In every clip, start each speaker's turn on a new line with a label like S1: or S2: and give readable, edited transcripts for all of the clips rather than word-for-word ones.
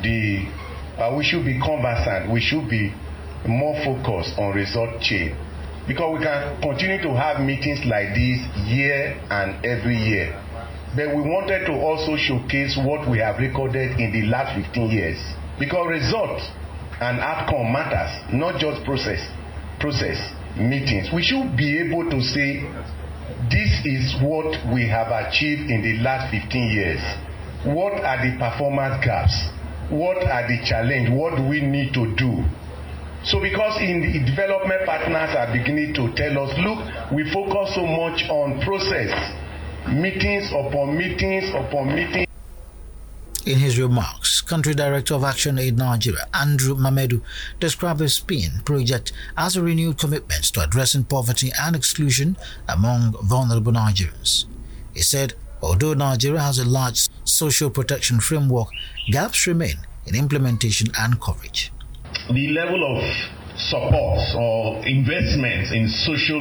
S1: we should be conversant. We should be more focused on result chain, because we can continue to have meetings like this year and every year. But we wanted to also showcase what we have recorded in the last 15 years, because result and outcome matters, not just process meetings. We should be able to say, this is what we have achieved in the last 15 years. What are the performance gaps? What are the challenges? What do we need to do? So because in the development partners are beginning to tell us, look, we focus so much on process, meetings upon meetings upon meetings.
S2: In his remarks, Country Director of Action Aid Nigeria, Andrew Mamedu, described the SPIN project as a renewed commitment to addressing poverty and exclusion among vulnerable Nigerians. He said, although Nigeria has a large social protection framework, gaps remain in implementation and coverage.
S3: The level of support or investments in social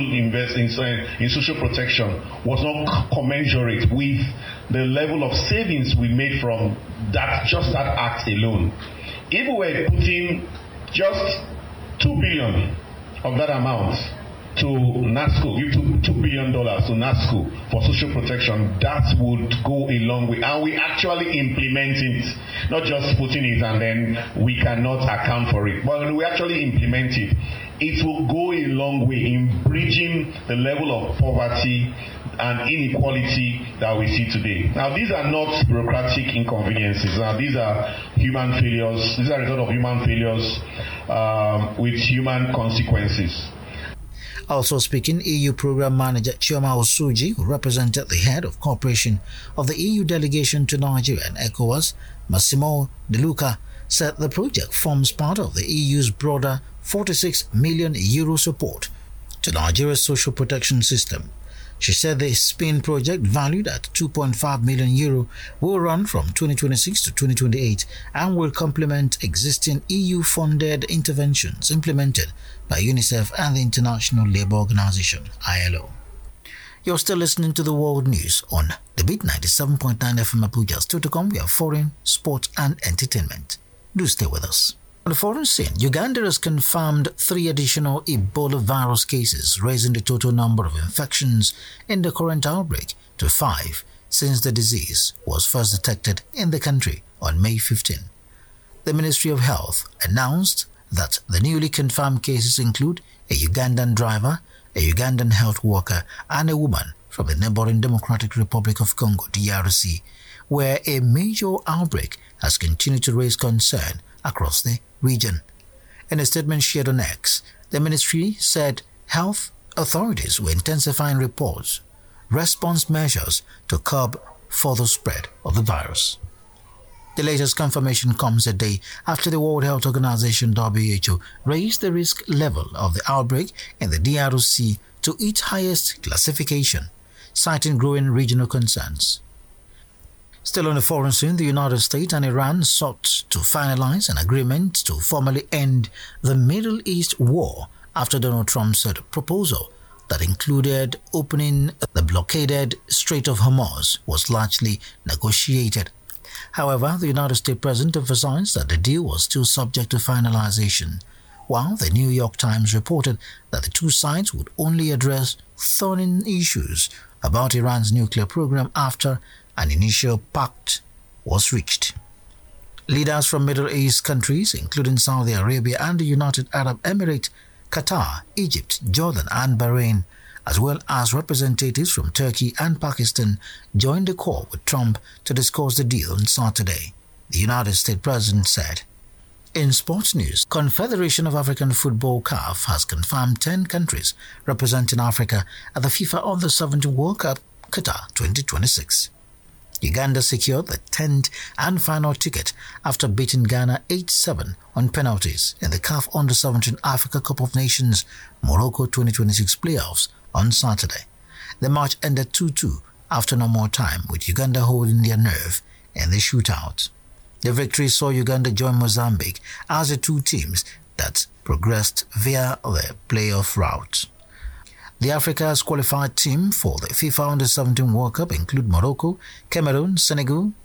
S3: protection was not commensurate with the level of savings we made from that act alone. If we were putting just 2 billion of that amount to NASCO, give $2 billion to NASCO for social protection, that would go a long way. And we actually implement it, not just putting it and then we cannot account for it. But when we actually implement it, it will go a long way in bridging the level of poverty and inequality that we see today. Now, these are not bureaucratic inconveniences. Now, these are human failures. These are a result of human failures with human consequences.
S2: Also speaking, EU Programme Manager Chioma Osuji, who represented the head of cooperation of the EU delegation to Nigeria and ECOWAS, Massimo De Luca, said the project forms part of the EU's broader €46 million support to Nigeria's social protection system. She said the SPIN project, valued at €2.5 million, will run from 2026 to 2028 and will complement existing EU-funded interventions implemented by UNICEF and the International Labour Organization, ILO. You're still listening to the World News on the Beat 97.9 FM Abuja. Still to come, we have foreign, sports and entertainment. Do stay with us. On the foreign scene, Uganda has confirmed 3 additional Ebola virus cases, raising the total number of infections in the current outbreak to 5 since the disease was first detected in the country on May 15. The Ministry of Health announced that the newly confirmed cases include a Ugandan driver, a Ugandan health worker, and a woman from the neighboring Democratic Republic of Congo, DRC, where a major outbreak has continued to raise concern across the region. In a statement shared on X, the ministry said health authorities were intensifying response measures to curb further spread of the virus. The latest confirmation comes a day after the World Health Organization (WHO) raised the risk level of the outbreak in the DRC to its highest classification, citing growing regional concerns. Still on the foreign scene, the United States and Iran sought to finalize an agreement to formally end the Middle East war after Donald Trump's proposal that included opening the blockaded Strait of Hormuz was largely negotiated. However, the United States President emphasized that the deal was still subject to finalization, while the New York Times reported that the two sides would only address thorny issues about Iran's nuclear program after an initial pact was reached. Leaders from Middle East countries, including Saudi Arabia and the United Arab Emirates, Qatar, Egypt, Jordan and Bahrain, as well as representatives from Turkey and Pakistan, joined the call with Trump to discuss the deal on Saturday, the United States President said. In sports news, Confederation of African Football (CAF) has confirmed 10 countries representing Africa at the FIFA Under-17 World Cup Qatar 2026. Uganda secured the 10th and final ticket after beating Ghana 8-7 on penalties in the CAF Under-17 Africa Cup of Nations Morocco 2026 playoffs on Saturday. The match ended 2-2 after no more time, with Uganda holding their nerve in the shootout. The victory saw Uganda join Mozambique as the two teams that progressed via the playoff route. The Africa's qualified team for the FIFA Under-17 World Cup include Morocco, Cameroon, Senegal,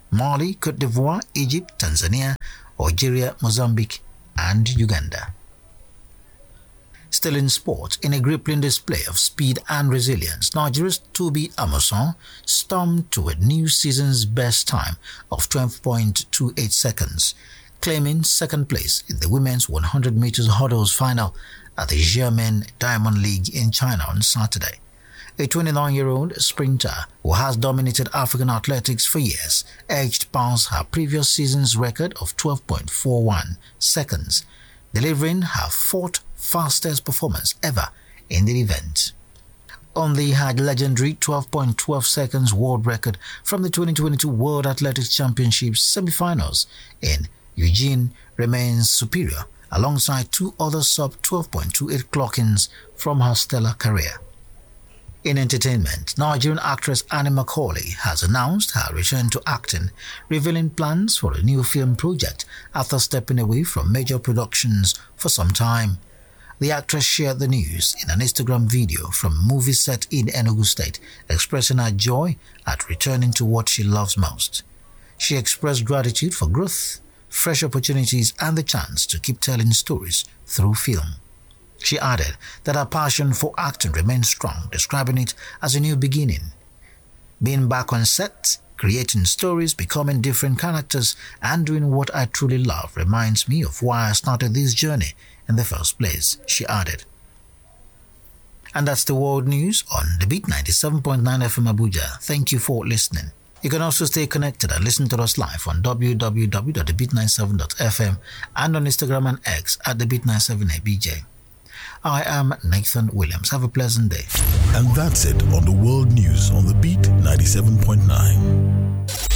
S2: Mali, Cote d'Ivoire, Egypt, Tanzania, Algeria, Mozambique, and Uganda. Still in sport, in a gripping display of speed and resilience, Nigeria's Tobi Amusan stormed to a new season's best time of 12.28 seconds, claiming second place in the women's 100 meters hurdles final at the Xiamen Diamond League in China on Saturday. A 29-year-old sprinter who has dominated African athletics for years edged past her previous season's record of 12.41 seconds, delivering her fourth fastest performance ever in the event. Only her legendary 12.12 seconds world record from the 2022 World Athletics Championships semi-finals in Eugene remains superior, alongside two other sub-12.28 clock-ins from her stellar career. In entertainment, Nigerian actress Annie Macaulay has announced her return to acting, revealing plans for a new film project after stepping away from major productions for some time. The actress shared the news in an Instagram video from a movie set in Enugu State, expressing her joy at returning to what she loves most. She expressed gratitude for growth, fresh opportunities, and the chance to keep telling stories through film. She added that her passion for acting remains strong, describing it as a new beginning. Being back on set, creating stories, becoming different characters, and doing what I truly love reminds me of why I started this journey in the first place, she added. And that's the world news on The Beat 97.9 FM Abuja. Thank you for listening. You can also stay connected and listen to us live on www.thebeat97.fm and on Instagram and X at TheBeat97ABJ. I am Nathan Williams. Have a pleasant day.
S4: And that's it on the world news on The Beat 97.9.